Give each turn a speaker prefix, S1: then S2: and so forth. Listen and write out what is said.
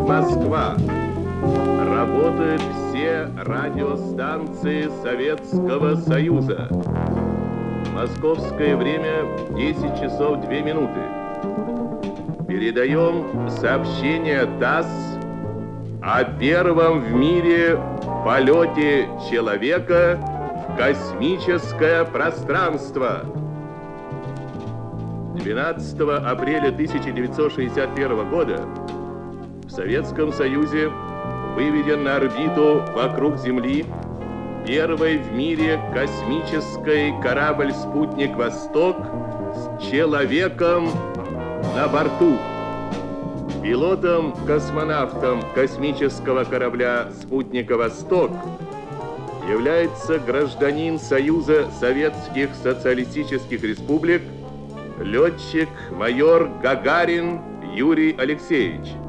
S1: Москва. Работают все радиостанции Советского Союза. Московское время 10 часов 2 минуты. Передаем сообщение ТАСС о первом в мире полете человека в космическое пространство. 12 апреля 1961 года в Советском Союзе выведен на орбиту вокруг Земли первый в мире космический корабль-спутник «Восток» с человеком на борту. Пилотом-космонавтом космического корабля «Спутника Восток» является гражданин Союза Советских Социалистических Республик, летчик майор Гагарин Юрий Алексеевич.